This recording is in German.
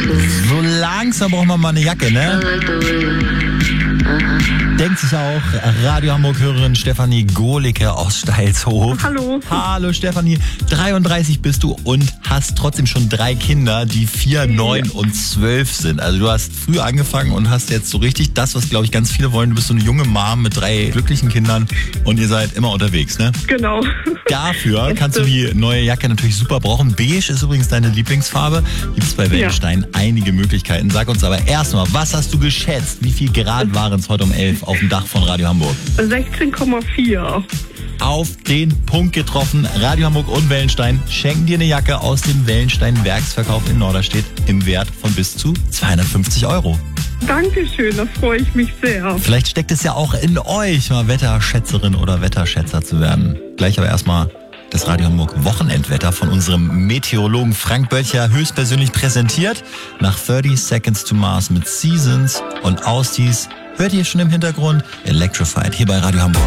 So langsam brauchen wir mal eine Jacke, ne? Denkt sich auch Radio Hamburg-Hörerin Stefanie Gohlicke aus Steilshof. Hallo. Hallo Stefanie, 33 bist du und hast trotzdem schon 3 Kinder, die 4, 9 und 12 sind. Also du hast früh angefangen und hast jetzt so richtig das, was glaube ich ganz viele wollen. Du bist so eine junge Mom mit 3 glücklichen Kindern und ihr seid immer unterwegs, ne? Genau. Dafür kannst du die neue Jacke natürlich super brauchen. Beige ist übrigens deine Lieblingsfarbe. Gibt es bei Wellenstein einige Möglichkeiten. Sag uns aber erstmal, was hast du geschätzt? Wie viel Grad waren es heute um 11 auf dem Dach von Radio Hamburg? 16,4. Auf den Punkt getroffen. Radio Hamburg und Wellenstein schenken dir eine Jacke aus dem Wellenstein Werksverkauf in Norderstedt im Wert von bis zu 250 €. Dankeschön, da freue ich mich sehr. Vielleicht steckt es ja auch in euch, mal Wetterschätzerin oder Wetterschätzer zu werden. Gleich aber erstmal das Radio Hamburg Wochenendwetter von unserem Meteorologen Frank Böttcher höchstpersönlich präsentiert. Nach 30 Seconds to Mars mit Seasons und Austies hört ihr schon im Hintergrund Electrified hier bei Radio Hamburg.